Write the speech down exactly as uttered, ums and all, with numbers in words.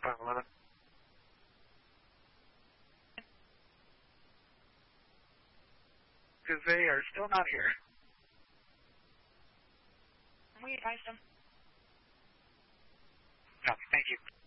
five eleven. Because they are still not here. We advised them. Copy. Thank you.